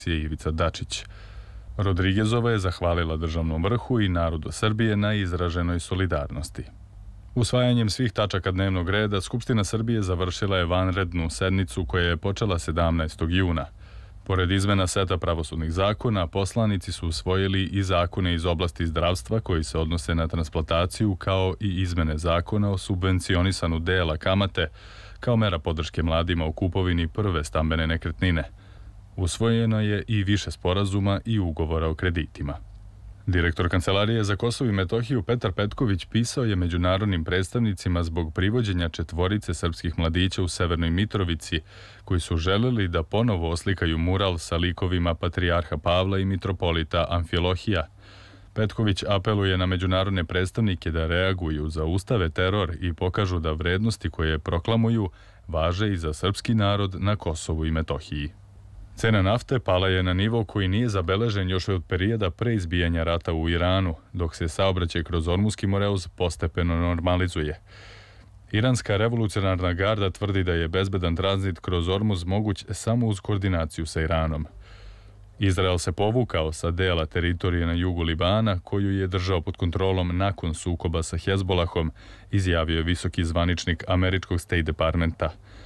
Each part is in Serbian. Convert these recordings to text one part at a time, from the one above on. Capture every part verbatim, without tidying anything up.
Ivica Dačić. Rodriguezova je zahvalila državnom vrhu i narodu Srbije na izraženoj solidarnosti. Usvajanjem svih tačaka dnevnog reda, Skupština Srbije završila je vanrednu sednicu koja je počela sedamnaestog juna. Pored izmena seta pravosudnih zakona, poslanici su usvojili i zakone iz oblasti zdravstva koji se odnose na transplantaciju, kao i izmene zakona o subvencionisanu dela kamate kao mera podrške mladima u kupovini prve stambene nekretnine. Usvojeno je i više sporazuma i ugovora o kreditima. Direktor Kancelarije za Kosovo i Metohiju Petar Petković pisao je međunarodnim predstavnicima zbog privođenja četvorice srpskih mladića u Severnoj Mitrovici, koji su želeli da ponovo oslikaju mural sa likovima patrijarha Pavla i mitropolita Amfilohija. Petković apeluje na međunarodne predstavnike da reaguju, zaustave teror i pokažu da vrednosti koje proklamuju važe i za srpski narod na Kosovu i Metohiji. Cena nafte pala je na nivo koji nije zabeležen još od perioda pre izbijanja rata u Iranu, dok se saobraćaj kroz Ormuski moreuz postepeno normalizuje. Iranska revolucionarna garda tvrdi da je bezbedan tranzit kroz Ormuz moguć samo uz koordinaciju sa Iranom. Izrael se povukao sa dela teritorije na jugu Libana, koju je držao pod kontrolom nakon sukoba sa Hezbolahom, izjavio je visoki zvaničnik američkog State Departmenta.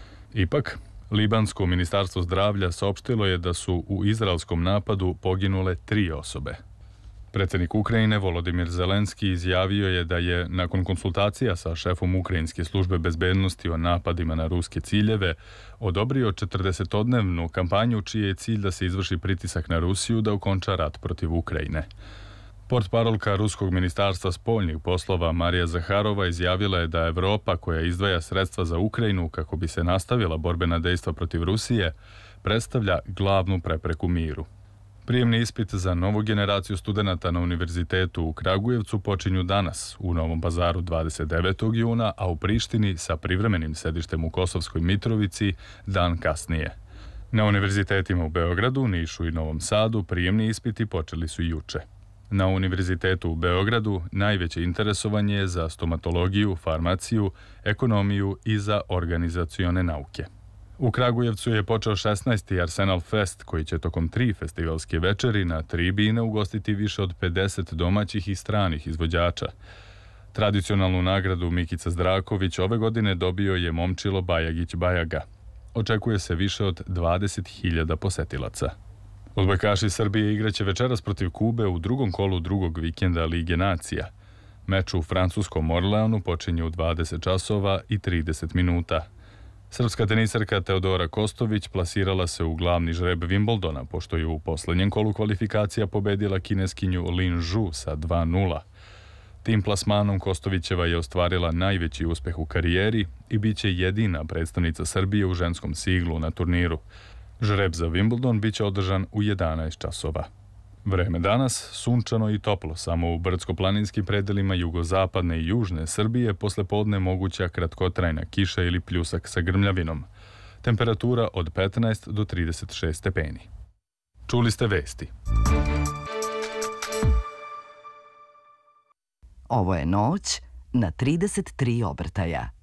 Ipak, Libansko ministarstvo zdravlja saopštilo je da su u izraelskom napadu poginule tri osobe. Predsjednik Ukrajine Volodimir Zelenski izjavio je da je, nakon konsultacija sa šefom Ukrajinske službe bezbednosti o napadima na ruske ciljeve, odobrio četrdesetodnevnu kampanju čiji je cilj da se izvrši pritisak na Rusiju da okonča rat protiv Ukrajine. Portparolka Ruskog ministarstva spoljnih poslova Marija Zaharova izjavila je da Evropa, koja izdvaja sredstva za Ukrajinu kako bi se nastavila borbena dejstva protiv Rusije, predstavlja glavnu prepreku miru. Prijemni ispit za novu generaciju studenata na Univerzitetu u Kragujevcu počinju danas, u Novom Pazaru dvadeset devetog juna, a u Prištini sa privremenim sedištem u Kosovskoj Mitrovici dan kasnije. Na univerzitetima u Beogradu, Nišu i Novom Sadu prijemni ispiti počeli su juče. Na Univerzitetu u Beogradu najveće interesovanje je za stomatologiju, farmaciju, ekonomiju i za organizacione nauke. U Kragujevcu je počeo šesnaesti Arsenal Fest, koji će tokom tri festivalske večeri na tri bine ugostiti više od pedeset domaćih i stranih izvođača. Tradicionalnu nagradu Mikica Zdraković ove godine dobio je Momčilo Bajagić Bajaga. Očekuje se više od dvadeset hiljada posetilaca. Odbojkaši Srbije igraće večeras protiv Kube u drugom kolu drugog vikenda Lige nacija. Meč u francuskom Orleanu počinje u dvadeset časova i trideset minuta. Srpska tenisarka Teodora Kostović plasirala se u glavni žreb Wimbledona, pošto je u poslednjem kolu kvalifikacija pobedila kineskinju Lin Zhu sa dva nula. Tim plasmanom Kostovićeva je ostvarila najveći uspeh u karijeri i bit će jedina predstavnica Srbije u ženskom siglu na turniru. Žreb za Wimbledon biće održan u jedanaest časova. Vreme danas sunčano i toplo, samo u brdsko-planinskim predelima jugozapadne i južne Srbije posle podne moguća kratkotrajna kiša ili pljusak sa grmljavinom. Temperatura od petnaest do trideset šest stepeni. Čuli ste vesti. Ovo je noć na trideset tri obrtaja.